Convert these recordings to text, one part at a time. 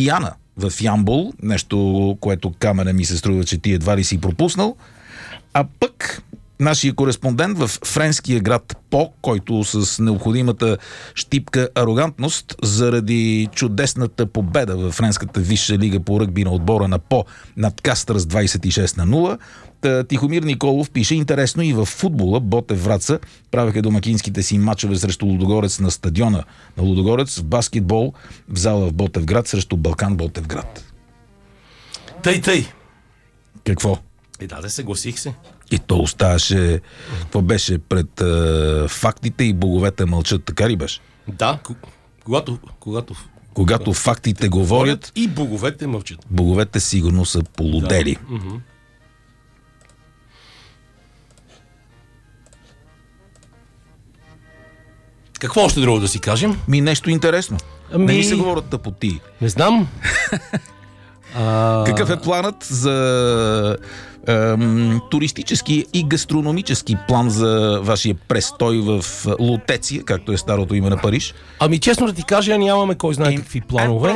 Диана в Ямбол, нещо, което камера ми се струва, че ти едва ли си пропуснал. А пък нашия кореспондент в френския град По, който с необходимата щипка арогантност заради чудесната победа в френската висша лига по ръгби на отбора на По над Кастър с 26-0, Тихомир Николов пише: интересно и в футбола Ботев Враца правеха домакинските си мачове срещу Лудогорец на стадиона на Лудогорец, в баскетбол в зала в Ботевград срещу Балкан Ботевград. Тъй. Какво? Да, съгласих се. И то оставаше, какво беше, пред фактите и боговете мълчат, така ли беше? Да, Когато фактите говорят и боговете мълчат. Боговете сигурно са полудели. Да. Какво още друго да си кажем? Нещо интересно. Не ми се говорят тъпоти. Не знам. Какъв е планът за туристически и гастрономически план за вашия престой в Лутеция, както е старото име на Париж? Честно да ти кажа, нямаме кой знае какви планове.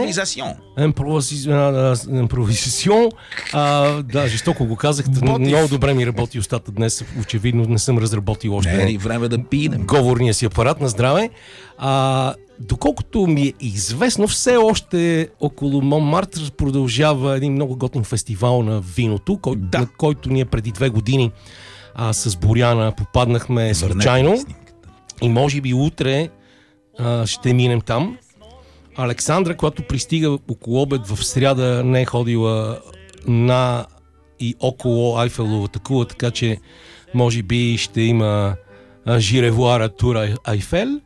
Импровизацион. Да, жестоко го казахте. Много добре ми работи устата днес. Очевидно не съм разработил още. Не е време да пинем. Говорния си апарат на здраве. Доколкото ми е известно, все още около Монмартр продължава един много готин фестивал на виното, на който ние преди 2 години с Боряна попаднахме случайно. И може би утре ще минем там. Александра, която пристига около обед в сряда, не е ходила на и около Айфеловата кула, така че може би ще има жиревуара тура Айфел.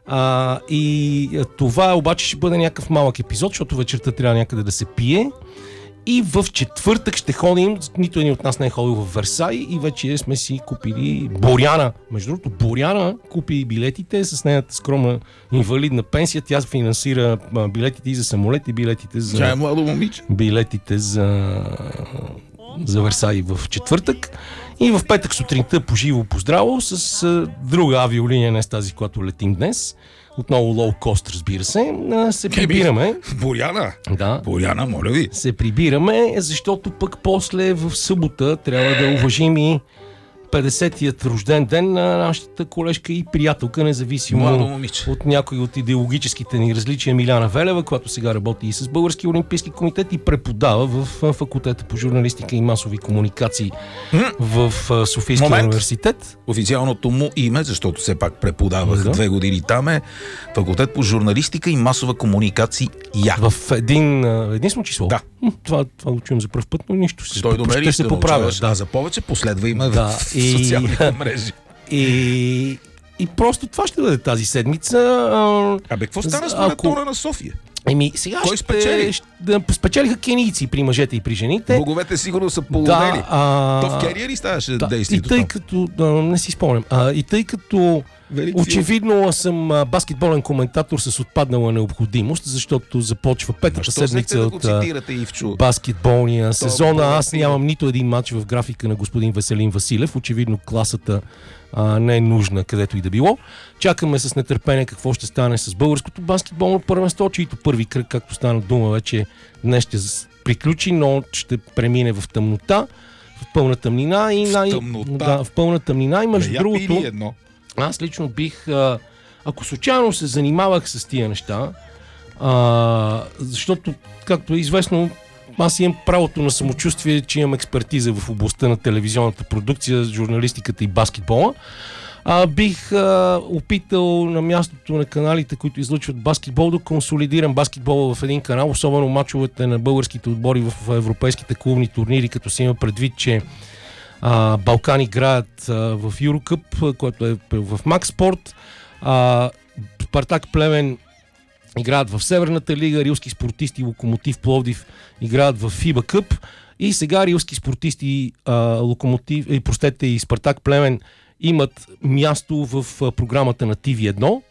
И това обаче ще бъде някакъв малък епизод, защото вечерта трябва някъде да се пие. И в четвъртък ще ходим, нито един от нас не е ходил в Версай и вече сме си купили Боряна. Между другото, Боряна купи билетите с нейната скромна инвалидна пенсия. Тя финансира билетите и за самолети, билетите за... Тя е младо момиче. Билетите за Версай в четвъртък. И в петък сутринта поживо поздраво с друга авиолиния, не с тази, която летим днес. Отново лоу-кост, разбира се. Се прибираме. Боряна? Да. Боряна, моля ви. Се прибираме, защото пък после в събота трябва да уважим и 50-тият рожден ден на нашата колежка и приятелка, независимо от някои от идеологическите ни различия, Миляна Велева, която сега работи и с Българския олимпийски комитет и преподава в факултета по журналистика и масови комуникации в Софийския университет. Официалното му име, защото все пак преподавах 2 години там, е факултет по журналистика и масова комуникация. В единствено число? Да. Това го чуем за пръв път, но нищо. Ще се поправя. Да, за повече последва има в социалните мрежи. И просто това ще бъде тази седмица. Какво стана с маратона на София? Сега кой спечели? Спечелиха кенийци при мъжете и при жените. Боговете сигурно са полудели. То в Керия ли ставаше действието? И тъй като... не си спомням. И тъй като очевидно съм баскетболен коментатор с отпаднала необходимост, защото започва петата седмица от баскетболния сезон. Аз нямам нито един матч в графика на господин Веселин Василев. Очевидно класата не е нужна където и да било. Чакаме с нетърпение какво ще стане с българското баскетболно първенство, чието първи кръг, както стана дума вече, днес ще приключи, но ще премине в тъмнота, в пълна тъмнина и в пълна тъмнина и между другото аз лично бих, ако случайно се занимавах с тия неща, защото, както е известно, аз имам правото на самочувствие, че имам експертиза в областта на телевизионната продукция, журналистиката и баскетбола. Бих опитал на мястото на каналите, които излъчват баскетбол, да консолидирам баскетбола в един канал, особено мачовете на българските отбори в европейските клубни турнири, като се има предвид, че Балкан играят в Юрокъп, което е в Макспорт. Спартак Плевен играят в Северната лига, рилски спортисти Локомотив Пловдив играят в ФИБА Къп и сега рилски спортисти и Спартак Плевен имат място в програмата на TV1.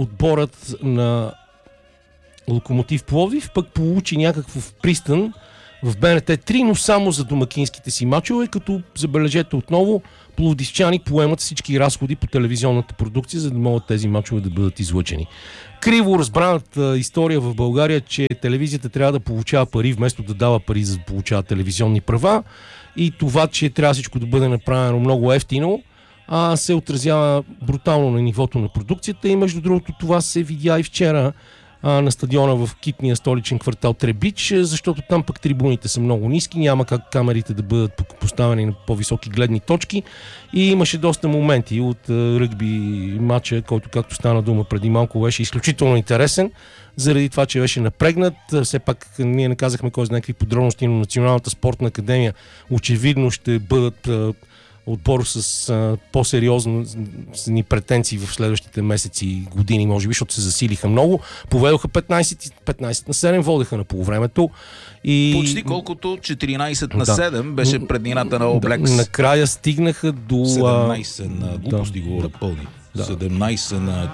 Отборът на Локомотив Пловдив пък получи някакво пристан в БНТ 3, но само за домакинските си мачове, като забележете отново, пловдивчани поемат всички разходи по телевизионната продукция, за да могат тези мачове да бъдат излъчени. Криво разбраната история в България, че телевизията трябва да получава пари, вместо да дава пари, за да получава телевизионни права, и това, че трябва всичко да бъде направено много ефтино, се отразява брутално на нивото на продукцията. И между другото това се видя и вчера на стадиона в китния столичен квартал Требич, защото там пък трибуните са много ниски, няма как камерите да бъдат поставени на по-високи гледни точки, и имаше доста моменти от ръгби матча, който, както стана дума преди малко, беше изключително интересен, заради това, че беше напрегнат. Все пак ние не казахме кой знае какви подробности, но Националната спортна академия очевидно ще бъдат отбор с по-сериозни претенции в следващите месеци и години, може би, защото се засилиха много. Поведоха 15 на 7, водеха на полувремето. И... почти колкото 14 на 7 беше преднината на Облекс. Накрая стигнаха до... 17 на глупости говорят пълни. 17 на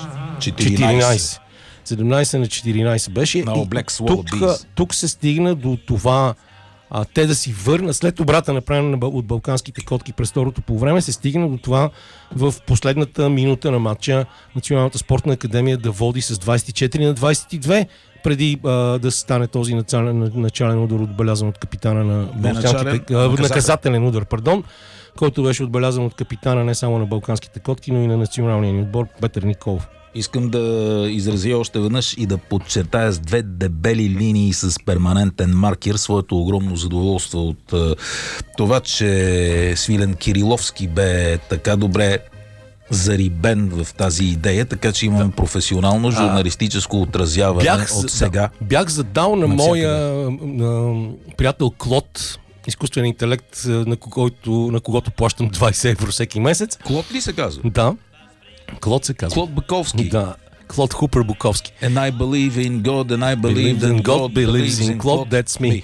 14. 17 на 14 беше. На Облекс тук се стигна до това те да си върнат, след обрата направена от балканските котки през второто по време, се стигна до това в последната минута на матча Националната спортна академия да води с 24 на 22, преди да стане този начален удар, отбелязан от капитана на наказателен удар, който беше отбелязан от капитана не само на балканските котки, но и на националния ни отбор Петър Николов. Искам да изразя още веднъж и да подчертая с 2 дебели линии с перманентен маркер своето огромно задоволство от това, че Свилен Кириловски бе така добре зарибен в тази идея, така че имаме професионално журналистическо отразяване от сега. Бях задал на моя приятел Клод, изкуствен интелект, на когото плащам 20 евро всеки месец. Клод ли се казва? Да. Клод се казва. Клод Буковски. Да. Клод Хупер Буковски. And I believe in God, and I believe in God believes in Claude, that's me.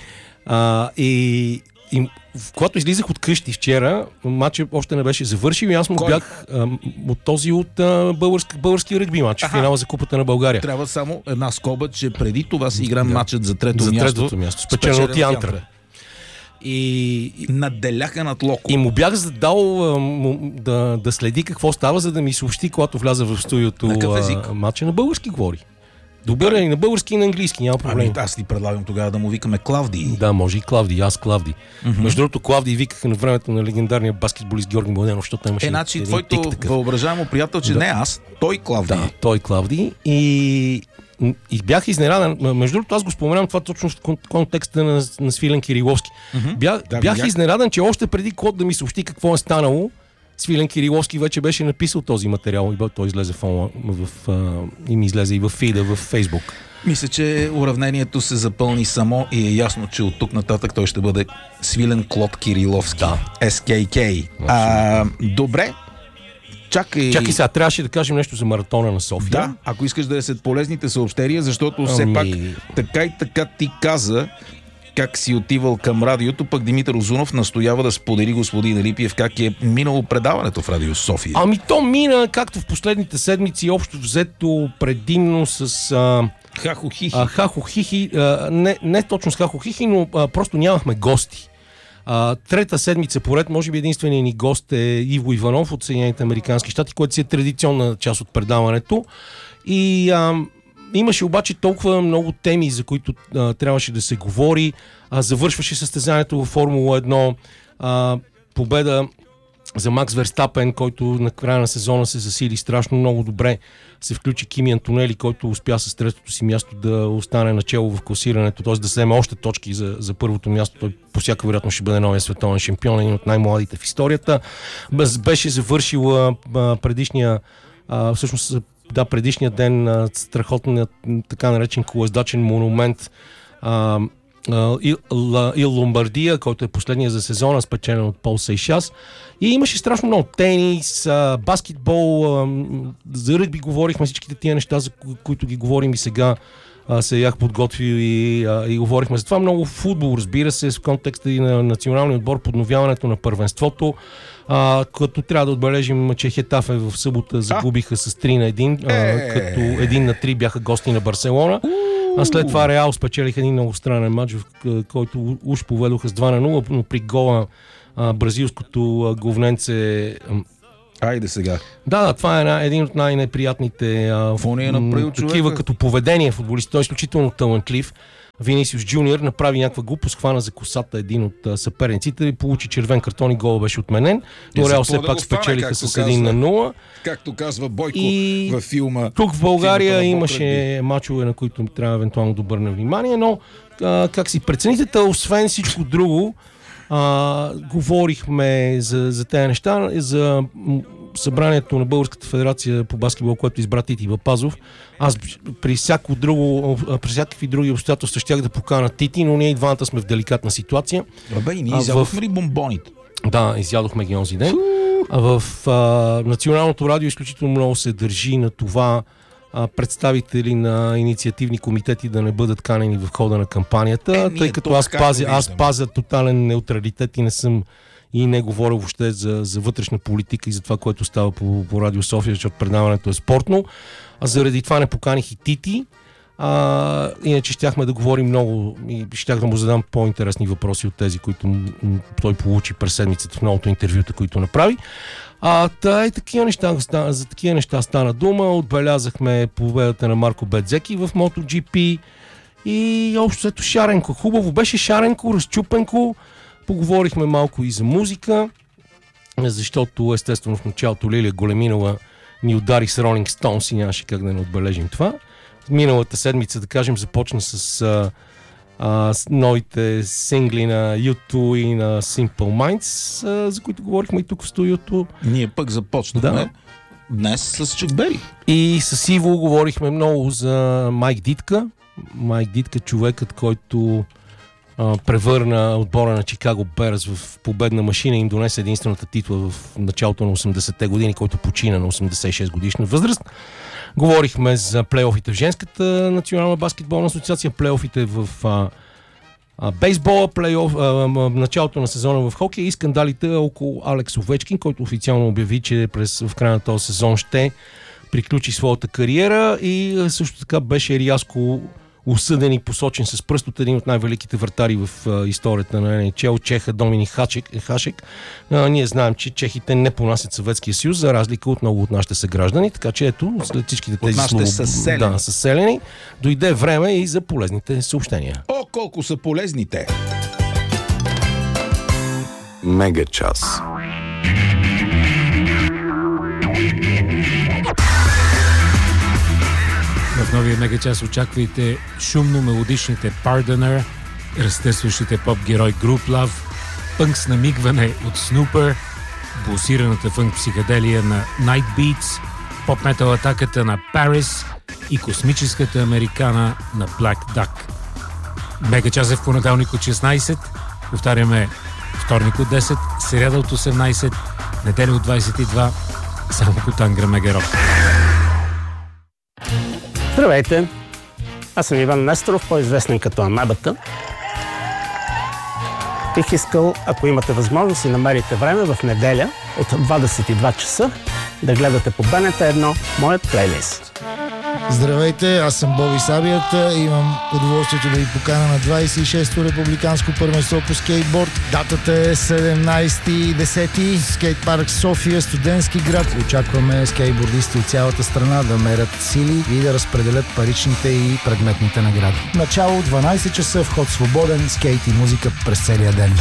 И когато излизах от къщи вчера, матчът още не беше завършил и аз му бях от този от български ръгби матч, финала за Купата на България. Трябва само една скоба, че преди това си игра матчът за трето място. Спечелен от Янтра. И наделяха над Локо. И му бях задал да следи какво става, за да ми съобщи, когато вляза в студиото. На какъв език? Матча на български говори. Добър и на български и на английски, няма проблем. Аз ти предлагам тогава да му викаме Клавдий. Да, може и Клавдий, аз Клавдий. Между другото, Клавдий викаха на времето на легендарния баскетболист Георги Младенов, защото имаше... Значи твоето въображаемо приятел, че не аз, той Клавдий. Да, той Клавдий. И бях изненадан. Между другото, аз го споменам това точно в контекста на Свилен Кириловски. Бях изненадан, че още преди Клод да ми съобщи какво е станало, Свилен Кириловски вече беше написал този материал и той излезе и ми излезе и в фида в Фейсбук. Мисля, че уравнението се запълни само и е ясно, че от тук нататък той ще бъде Свилен Клод Кириловски. Да. SKK. Добре. Чакай сега, трябваше да кажем нещо за маратона на София. Да, ако искаш да е след полезните съобщения, защото все пак така и така ти каза как си отивал към радиото, пък Димитър Озунов настоява да сподели господин Рипиев как е минало предаването в Радио София. То мина, както в последните седмици, общо взето предимно с хахо-хихи. Хахо-хихи, не точно с хахо-хихи, но просто нямахме гости. Трета седмица поред, може би единственият ни гост е Иво Иванов от Съединените американски щати, който си е традиционна част от предаването. И имаше обаче толкова много теми, за които трябваше да се говори. Завършваше състезанието във Формула 1. Победа за Макс Верстапен, който на края на сезона се засили страшно много добре. Се включи Кими Антонели, който успя с третото си място да остане начело в класирането, т.е. да вземе още точки за първото място. Той по всяка вероятност ще бъде новия световен шампион, един от най-младите в историята. Беше завършила предишния ден страхотният така наречен колездачен монумент Ил Ломбардия, който е последния за сезона, спечелен от Пол Сейшас. И имаше страшно много тенис, баскетбол, за ръгби говорихме, всичките тия неща, за които ги говорим и сега се бях подготвил и говорихме за това. Много футбол, разбира се, в контекста и на националния отбор, подновяването на първенството. Като трябва да отбележим, че Хетафе в събота загубиха с 3-1, като 1-3 бяха гости на Барселона. А след това Реал спечелиха един много странен матч, в който уж поведоха с 2-0, но при гола бразилското говненце... Айде сега. Да, това е един от най-неприятните такива като поведение футболист. Той е изключително талантлив. Винисиус Джуниор направи някаква глупост, хвана за косата един от съперниците и получи червен картон и гол беше отменен. Но Реал все пак спечелиха с 1-0. Както казва Бойко във филма. Тук в България имаше мачове, на които трябва евентуално да обърне внимание, но как си прецените, освен всичко друго, говорихме за тези неща, за събранието на Българската федерация по баскетбол, което избра Тити Бапазов. Аз при всякакви други обстоятелства щях да покана Тити, но ние и двамата сме в деликатна ситуация. Абе, и ние изядохме ли бомбоните? Да, изядохме ги онзи ден. В Националното радио изключително много се държи на това представители на инициативни комитети да не бъдат канени в хода на кампанията, тъй като аз пазя тотален неутралитет и не говоря въобще за вътрешна политика и за това, което става по Радио София, защото предаването е спортно. А заради това не поканих и Тити. Иначе щяхме да говорим много и щях да му задам по-интересни въпроси от тези, които той получи през седмицата в новото интервюта, които направи. За такива неща стана дума. Отбелязахме победата на Марко Бедзеки в MotoGP и общо взето шаренко. Хубаво беше шаренко, разчупенко. Поговорихме малко и за музика, защото естествено в началото Лилия Големинова ни удари с Rolling Stones и нямаше как да не отбележим това. Миналата седмица, да кажем, започна с новите сингли на U2 и на Simple Minds, за които говорихме и тук в студиото. Ние пък започнахме днес с Чак Бери. И с Иво говорихме много за Майк Дитка. Майк Дитка, човекът, който превърна отбора на Чикаго Берс в победна машина и им донесе единствената титла в началото на 80-те години, който почина на 86 годишна възраст. Говорихме за плейофите в женската национална баскетболна асоциация, плейофите в бейсбола, началото на сезона в хокей и скандалите около Алекс Овечкин, който официално обяви, че в края на този сезон ще приключи своята кариера и също така беше рязко осъден и посочен с пръст от един от най-великите вратари в историята на НХЛ, чеха Доминик Хашек. Ние знаем, че чехите не понасят Съветския съюз, за разлика от много от нашите съграждани, така че ето, след всичките тези съселени, дойде време и за полезните съобщения. О, колко са полезните! Мега час. В новия мегачас очаквайте шумно-мелодичните Pardoner, разтърсващите поп-герой Group Love, пънк с намигване от Snooper, пулсираната фънк-психоделия на Night Beats, поп-метал атаката на Paris и космическата американа на Black Duck. Мегачас е в понеделник от 16, повтаряме вторник от 10, сряда от 18, неделя от 22, само по Тангра Мегарок. Здравейте! Аз съм Иван Несторов, по-известен като Амебата. Бих искал, ако имате възможност и намерите време в неделя от 22 часа да гледате по БНТ1 моят плейлист. Здравейте, аз съм Боби Сабията. Имам удоволствието да ви покана на 26-то републиканско първенство по скейтборд. Датата е 17.10. Скейтпарк София, студентски град. Очакваме скейтбордисти от цялата страна да мерят сили и да разпределят паричните и предметните награди. Начало 12 часа, вход свободен, скейт и музика през целия ден.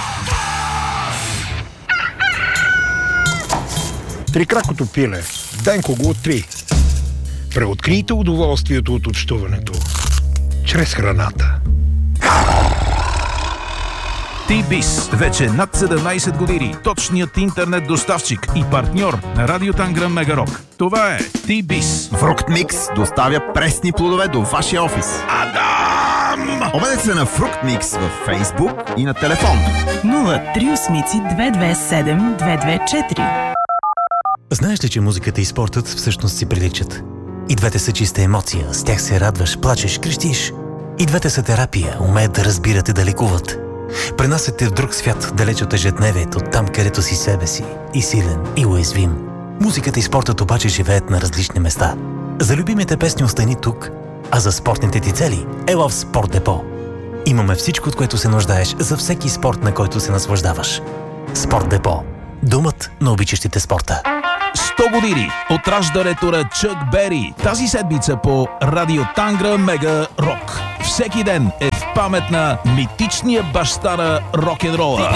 Трикракото пиле. Денко го откри. Преоткрийте удоволствието от общуването чрез храната. T-Biz. Вече над 17 години. Точният интернет доставчик и партньор на Радио Танграм Мегарок. Това е T-Biz. Фруктмикс доставя пресни плодове до вашия офис. Адам! Обадете се на Фруктмикс във Фейсбук и на телефон 038-227-224. Знаеш ли, че музиката и спортът всъщност си приличат? И двете са чиста емоция, с тях се радваш, плачеш, крещиш. И двете са терапия, умеят да разбират и да лекуват. Пренасят те в друг свят, далеч от ежедневието, там където си себе си, и силен, и уязвим. Музиката и спортът обаче живеят на различни места. За любимите песни остани тук, А за спортните ти цели ела в Спорт Депо. Имаме всичко, от което се нуждаеш за всеки спорт, на който се наслаждаваш. Спорт Депо. Думът на обичащите спорта. 100 години от раждането на Чък Бери. Тази седмица по Радио Тангра Мега Рок. Всеки ден е в памет на митичния баща на рок-н-рола.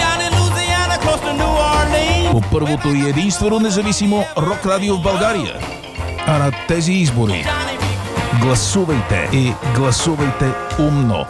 По първото и единствено независимо рок радио в България. А на тези избори гласувайте и гласувайте умно.